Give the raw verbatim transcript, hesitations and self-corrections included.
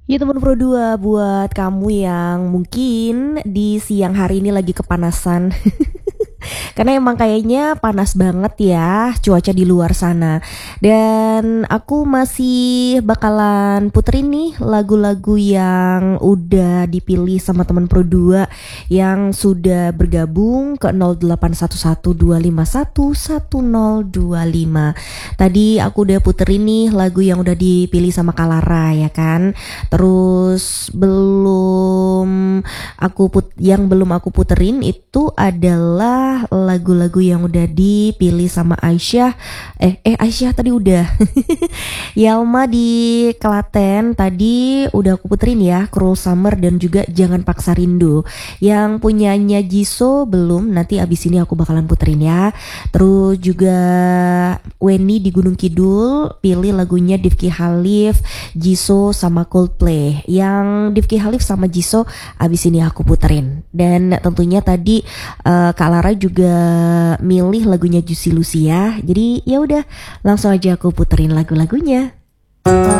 Ya teman Pro dua, buat kamu yang mungkin di siang hari ini lagi kepanasan. Karena emang kayaknya panas banget ya cuaca di luar sana. Dan aku masih bakalan puterin nih lagu-lagu yang udah dipilih sama teman Pro dua yang sudah bergabung ke nol delapan satu satu dua lima satu satu nol dua lima. Tadi aku udah puterin nih lagu yang udah dipilih sama Kalara ya kan. Terus belum aku put yang belum aku puterin itu adalah lagu-lagu yang udah dipilih sama Aisyah. Eh eh Aisyah tadi udah. Yalma di Klaten tadi udah aku puterin ya, Cruel Summer dan juga Jangan Paksa Rindu. Yang punyanya Jisoo belum, nanti abis ini aku bakalan puterin ya. Terus juga Weni di Gunung Kidul pilih lagunya Difki Halif, Jisoo sama Coldplay. Yang Difki Halif sama Jisoo abis ini aku puterin. Dan tentunya tadi uh, Kak Lara juga milih lagunya Juicy Lucia. Jadi ya udah langsung aja aku puterin lagu-lagunya.